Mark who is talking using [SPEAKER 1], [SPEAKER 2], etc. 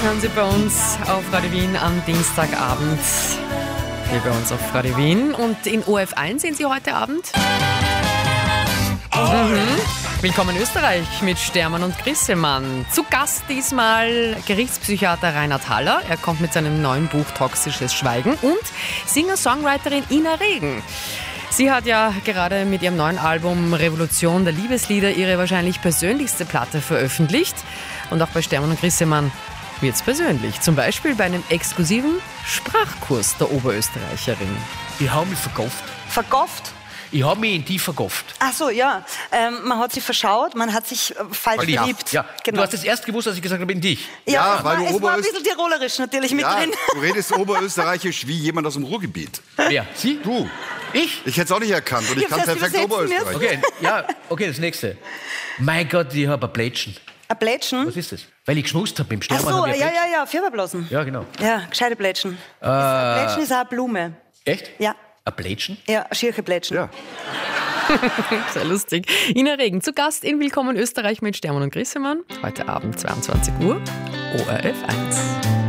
[SPEAKER 1] Hören Sie bei uns auf Radio Wien am Dienstagabend. Hier bei uns auf Radio Wien. Und in OF1 sind Sie heute Abend? Willkommen in Österreich mit Stermann und Grissemann. Zu Gast diesmal Gerichtspsychiater Reinhard Haller. Er kommt mit seinem neuen Buch Toxisches Schweigen. Und Singer-Songwriterin Ina Regen. Sie hat ja gerade mit ihrem neuen Album Revolution der Liebeslieder ihre wahrscheinlich persönlichste Platte veröffentlicht. Und auch bei Stermann und Grissemann wird's persönlich. Zum Beispiel bei einem exklusiven Sprachkurs der Oberösterreicherin.
[SPEAKER 2] Ich habe mich vergofft.
[SPEAKER 3] Vergofft?
[SPEAKER 2] Ich habe mich in die vergofft.
[SPEAKER 3] Ach so, ja. Man hat sich verschaut, man hat sich falsch verliebt.
[SPEAKER 2] Ja.
[SPEAKER 3] Genau.
[SPEAKER 2] Du hast es erst gewusst, als ich gesagt habe, in dich.
[SPEAKER 3] Ja,
[SPEAKER 4] weil du
[SPEAKER 3] es war ein bisschen tirolerisch natürlich mit drin.
[SPEAKER 4] Du redest oberösterreichisch wie jemand aus dem Ruhrgebiet.
[SPEAKER 2] Wer? Sie?
[SPEAKER 4] Du.
[SPEAKER 2] Ich?
[SPEAKER 4] Ich hätte es auch nicht erkannt und ich kann perfekt Oberösterreich.
[SPEAKER 2] Okay, das nächste. Mein Gott, ich habe ein Plätschen.
[SPEAKER 3] Ein Plätschen?
[SPEAKER 2] Was ist das? Weil ich geschmust habe mit dem
[SPEAKER 3] Ach
[SPEAKER 2] Stermann.
[SPEAKER 3] so,
[SPEAKER 2] hab ich ein Plätschen.
[SPEAKER 3] ja, Firmablasen.
[SPEAKER 2] Ja, genau.
[SPEAKER 3] Ja, gescheite Plätschen. Plätschen ist auch eine Blume.
[SPEAKER 2] Echt?
[SPEAKER 3] Ja.
[SPEAKER 2] Ein Plätschen?
[SPEAKER 3] Ja, schiere Plätschen.
[SPEAKER 4] Ja.
[SPEAKER 1] Sehr lustig. Ina Regen zu Gast in Willkommen Österreich mit Stermann und Grissemann. Heute Abend 22 Uhr, ORF 1.